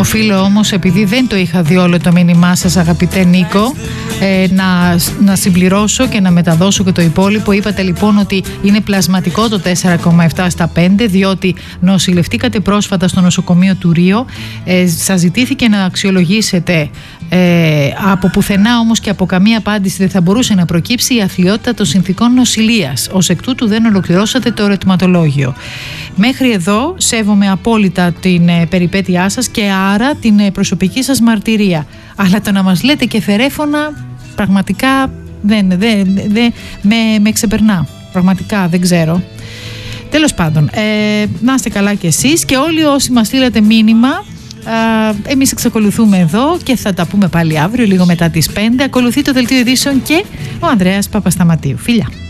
Οφείλω όμως, επειδή δεν το είχα δει όλο το μήνυμά σας, αγαπητέ Νίκο, να συμπληρώσω και να μεταδώσω και το υπόλοιπο. Είπατε λοιπόν ότι είναι πλασματικό το 4,7 στα 5, διότι νοσηλευτήκατε πρόσφατα στο νοσοκομείο του Ρίο. Σας ζητήθηκε να αξιολογήσετε, από πουθενά όμως και από καμία απάντηση δεν θα μπορούσε να προκύψει η αθλιότητα των συνθηκών νοσηλείας. Ως εκ τούτου δεν ολοκληρώσατε το ερωτηματολόγιο. Μέχρι εδώ σέβομαι απόλυτα την περιπέτειά σας και άρα την προσωπική σας μαρτυρία. Αλλά το να μας λέτε και φερέφωνα, πραγματικά με ξεπερνά. Πραγματικά δεν ξέρω. Τέλος πάντων, να είστε καλά κι εσείς και όλοι όσοι μας στείλατε μήνυμα. Εμείς εξακολουθούμε εδώ και θα τα πούμε πάλι αύριο λίγο μετά τις 5. Ακολουθεί το δελτίο ειδήσεων και ο Ανδρέας Παπασταματίου. Φιλιά!